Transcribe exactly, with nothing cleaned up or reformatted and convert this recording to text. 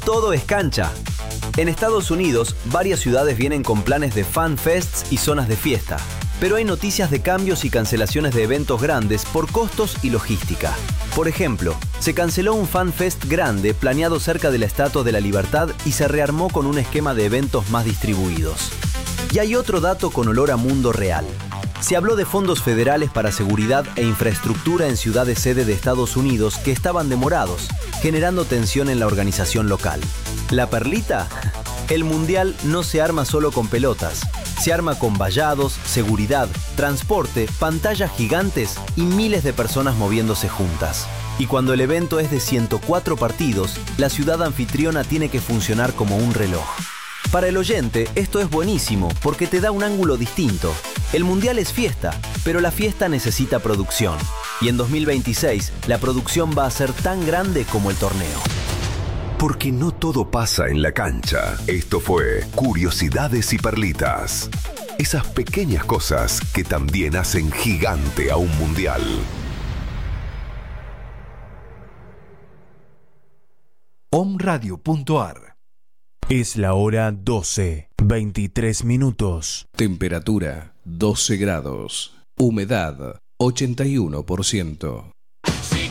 todo es cancha. En Estados Unidos, varias ciudades vienen con planes de fan fests y zonas de fiesta, pero hay noticias de cambios y cancelaciones de eventos grandes por costos y logística. Por ejemplo, se canceló un fan fest grande planeado cerca de la Estatua de la Libertad y se rearmó con un esquema de eventos más distribuidos. Y hay otro dato con olor a mundo real. Se habló de fondos federales para seguridad e infraestructura en ciudades sede de Estados Unidos que estaban demorados, generando tensión en la organización local. ¿La perlita? El mundial no se arma solo con pelotas. Se arma con vallados, seguridad, transporte, pantallas gigantes y miles de personas moviéndose juntas. Y cuando el evento es de ciento cuatro partidos, la ciudad anfitriona tiene que funcionar como un reloj. Para el oyente, esto es buenísimo porque te da un ángulo distinto. El mundial es fiesta, pero la fiesta necesita producción. Y en dos mil veintiséis, la producción va a ser tan grande como el torneo. Porque no todo pasa en la cancha. Esto fue Curiosidades y Perlitas. Esas pequeñas cosas que también hacen gigante a un mundial. omradio punto ar. Es la hora doce, veintitrés minutos. Temperatura doce grados. Humedad ochenta y uno por ciento.